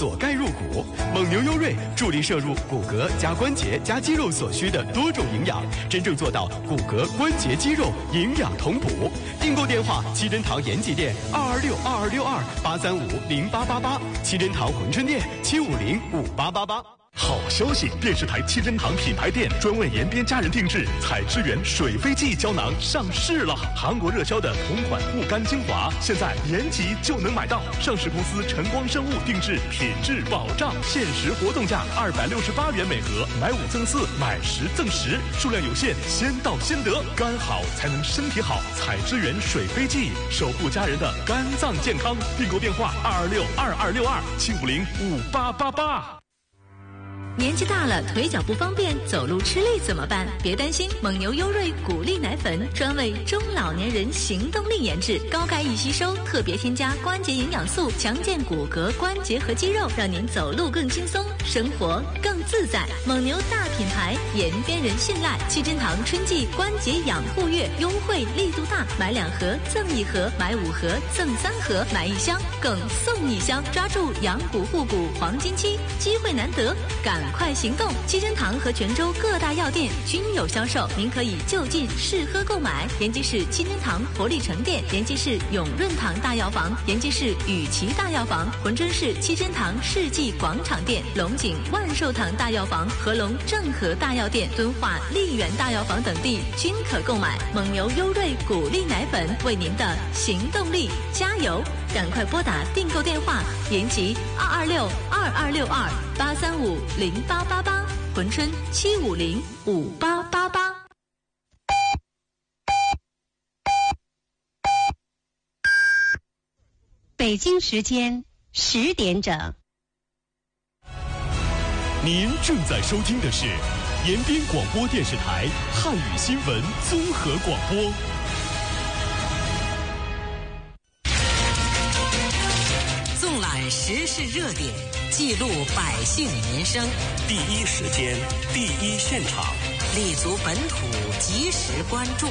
锁钙入骨。蒙牛优瑞助力摄入骨骼加关节加肌肉所需的多种营养，真正做到骨骼、关节、肌肉营养同补。订购电话：七珍堂延吉店2262262835888，七珍堂珲春店7505888。 好消息！电视台七珍堂品牌店专为延边家人定制采之源水飞蓟胶囊上市了。韩国热销的同款护肝精华，现在延吉就能买到。上市公司晨光生物定制，品质保障，限时活动价268元每盒，买5赠4，买10赠10，数量有限，先到先得。肝好才能身体好，采之源水飞蓟，守护家人的肝脏健康。订购电话2262262，7505888。 年纪大了，腿脚不方便，走路吃力怎么办？别担心，蒙牛优瑞骨力奶粉专为中老年人行动力研制，高钙易吸收，特别添加关节营养素，强健骨骼、关节和肌肉，让您走路更轻松，生活更自在。蒙牛大品牌，延边人信赖。七珍堂春季关节养护月优惠力度大，买2盒赠1盒，买5盒赠3盒，买1箱更送1箱，抓住养骨护骨黄金期，机会难得，赶快行动！七珍堂和泉州各大药店均有销售，您可以就近试喝购买。延吉市七珍堂活力城店，延吉市永润堂大药房，延吉市雨琦大药房，珲春市七珍堂世纪广场店，龙井万寿堂大药房、合龙正和大药店、敦化丽园大药房等地均可购买。蒙牛优瑞骨力奶粉，为您的行动力加油！赶快拨打订购电话：延吉226226283508888，珲春7505888。 北京时间10点整。 您正在收听的是延边广播电视台汉语新闻综合广播。 纵览时事热点，记录百姓民生， 第一时间，第一现场， 立足本土，及时关注。